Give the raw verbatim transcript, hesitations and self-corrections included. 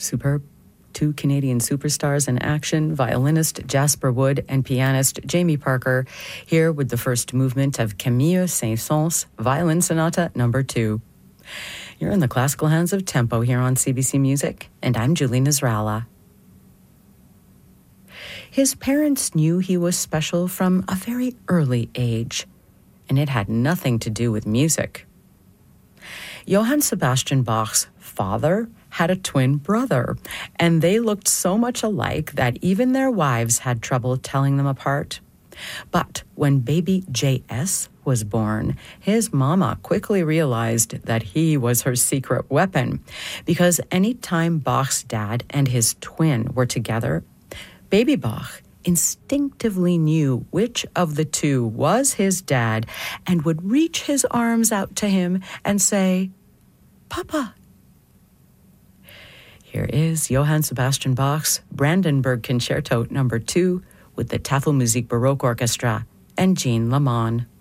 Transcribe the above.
Superb. Two Canadian superstars in action, violinist Jasper Wood and pianist Jamie Parker, here with the first movement of Camille Saint-Saëns Violin Sonata Number two. You're in the classical hands of Tempo here on C B C Music, and I'm Julie Nasrallah. His parents knew he was special from a very early age, and it had nothing to do with music. Johann Sebastian Bach's father had a twin brother, and they looked so much alike that even their wives had trouble telling them apart. But when baby J S was born, his mama quickly realized that he was her secret weapon, because any time Bach's dad and his twin were together, baby Bach instinctively knew which of the two was his dad and would reach his arms out to him and say, "Papa." Here is Johann Sebastian Bach's Brandenburg Concerto Number two with the Tafelmusik Baroque Orchestra and Jean Lamont.